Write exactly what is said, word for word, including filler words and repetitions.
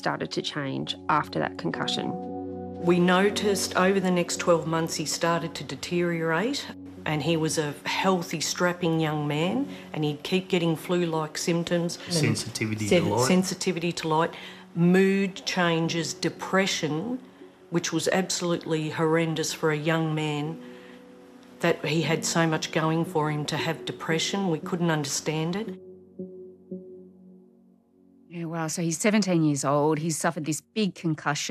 started to change after that concussion. We noticed over the next twelve months he started to deteriorate, and he was a healthy, strapping young man, and he'd keep getting flu-like symptoms. Sensitivity sen- to light. Sensitivity to light, mood changes, depression, which was absolutely horrendous for a young man, that he had so much going for him to have depression. We couldn't understand it. Yeah, wow. So he's seventeen years old. He's suffered this big concussion.